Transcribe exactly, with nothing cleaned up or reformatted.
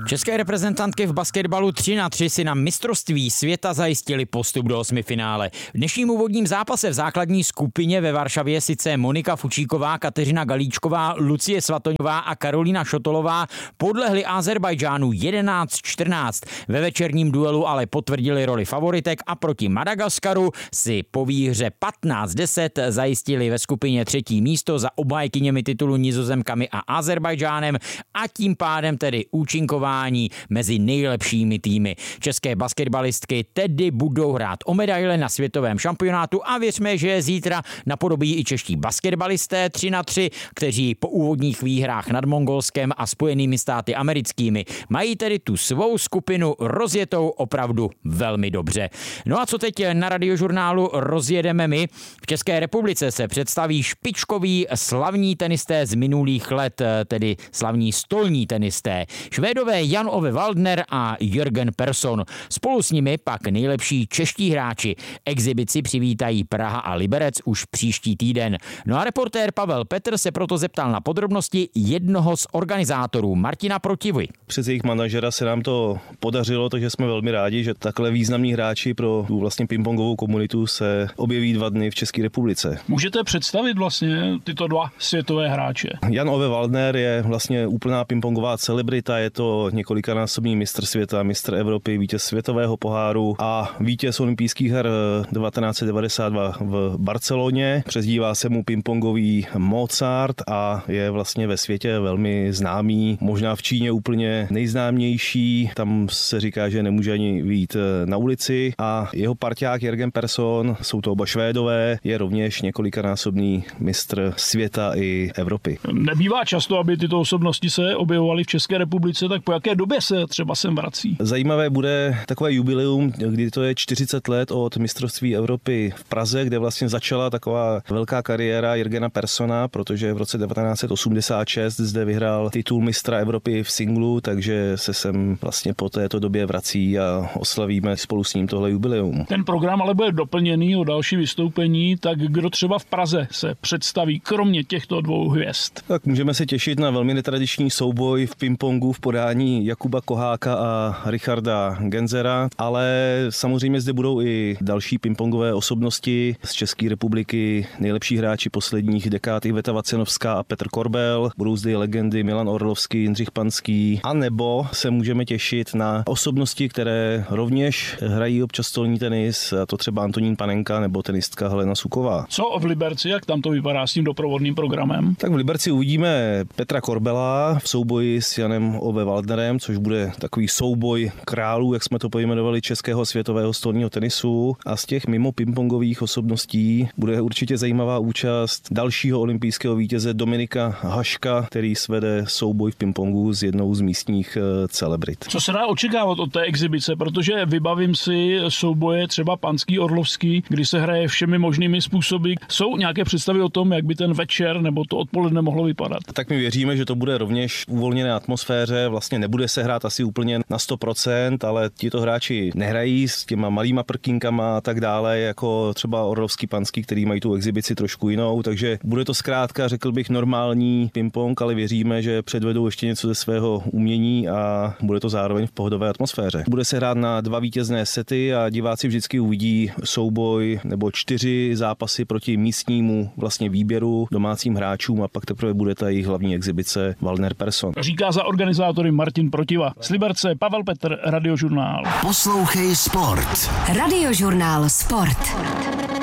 České reprezentantky v basketbalu tři na tři si na mistrovství světa zajistili postup do osmifinále. V dnešním úvodním zápase v základní skupině ve Varšavě sice Monika Fučíková, Kateřina Galíčková, Lucie Svatoňová a Karolína Šotolová podlehly Azerbajdžánu jedenáct čtrnáct. Ve večerním duelu ale potvrdili roli favoritek a proti Madagaskaru si po výhře patnáct deset zajistili ve skupině třetí místo za obhájkyněmi titulu Nizozemkami a Azerbajdžánem a tím pádem tedy účinkování mezi nejlepšími týmy. České basketbalistky tedy budou hrát o medaile na světovém šampionátu a věřme, že zítra napodobí i čeští basketbalisté tři na tři, kteří po úvodních výhrách nad Mongolskem a Spojenými státy americkými mají tedy tu svou skupinu rozjetou opravdu velmi dobře. No a co teď na Radiožurnálu rozjedeme my? V České republice se představí špičkoví slavní tenisté z minulých let, tedy slavní stolní tenisté. Švédové Jan Ove Waldner a Jürgen Persson. Spolu s nimi pak nejlepší čeští hráči. Exibici přivítají Praha a Liberec už příští týden. No a reportér Pavel Petr se proto zeptal na podrobnosti jednoho z organizátorů, Martina Protivy. Přes jejich manažera se nám to podařilo, takže jsme velmi rádi, že takhle významní hráči pro tu vlastně pingpongovou komunitu se objeví dva dny v České republice. Můžete představit vlastně tyto dva světové hráče? Jan Ove Waldner je vlastně úplná pingpongová celebrita, je to několikanásobný mistr světa, mistr Evropy, vítěz světového poháru a vítěz olympijských her devatenáct set devadesát dva v Barceloně. Přezdívá se mu pingpongový Mozart a je vlastně ve světě velmi známý, možná v Číně úplně nejznámější. Tam se říká, že nemůže ani vyjít na ulici a jeho parťák Jürgen Persson, jsou to oba Švédové, je rovněž několikanásobný mistr světa i Evropy. Nebývá často, aby tyto osobnosti se objevovaly v České republice, tak po jaké době se třeba sem vrací? Zajímavé bude takové jubileum, kdy to je čtyřicet let od mistrovství Evropy v Praze, kde vlastně začala taková velká kariéra Jürgena Perssona, protože v roce devatenáct set osmdesát šest zde vyhrál titul mistra Evropy v singlu, takže se sem vlastně po této době vrací a oslavíme spolu s ním tohle jubileum. Ten program ale bude doplněný o další vystoupení, tak kdo třeba v Praze se představí kromě těchto dvou hvězd? Tak můžeme se těšit na velmi netradiční souboj v pingpongu v podání Jakuba Koháka a Richarda Genzera, ale samozřejmě zde budou i další pingpongové osobnosti z České republiky, nejlepší hráči posledních dekád Iveta Vacenovská a Petr Korbel, budou zde legendy Milan Orlovský, Jindřich Panský, a nebo se můžeme těšit na osobnosti, které rovněž hrají občas stolní tenis, a to třeba Antonín Panenka nebo tenistka Helena Suková. Co v Liberci, jak tam to vypadá s tím doprovodným programem? Tak v Liberci uvidíme Petra Korbela v souboji s Janem Ove Waldnerem, což bude takový souboj králů, jak jsme to pojmenovali, českého světového stolního tenisu, a z těch mimo pingpongových osobností bude určitě zajímavá účast dalšího olympijského vítěze Dominika Haška, který svede souboj v pingpongu s jednou z místních celebrit. Co se dá očekávat od té exibice, protože vybavím si souboje třeba Panský Orlovský, kdy se hraje všemi možnými způsoby. Jsou nějaké představy o tom, jak by ten večer nebo to odpoledne mohlo vypadat? Tak my věříme, že to bude rovněž v uvolněné atmosféře, vlastně nebude se hrát asi úplně na sto procent, ale tito hráči nehrají s těma malýma prkínkama a tak dále, jako třeba Orlovský, Panský, který mají tu exibici trošku jinou, takže bude to zkrátka, řekl bych, normální ping-pong, ale věříme, že předvedou ještě něco ze svého umění a bude to zároveň v pohodové atmosféře. Bude se hrát na dva vítězné sety a diváci vždycky uvidí souboj nebo čtyři zápasy proti místnímu vlastně výběru domácím hráčům a pak teprve bude ta jejich hlavní exibice Waldner Persson. Říká za organizátory Martin Protiva. Z Liberce Pavel Petr, Radiožurnál. Poslouchej sport. Radiožurnál Sport.